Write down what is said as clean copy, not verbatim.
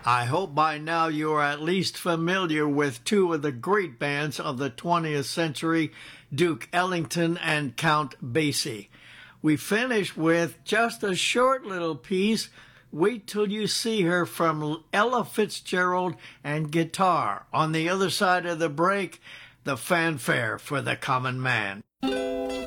I hope by now you are at least familiar with two of the great bands of the 20th century, Duke Ellington and Count Basie. We finish with just a short little piece. Wait till you see her from Ella Fitzgerald and guitar. On the other side of the break, the fanfare for the common man.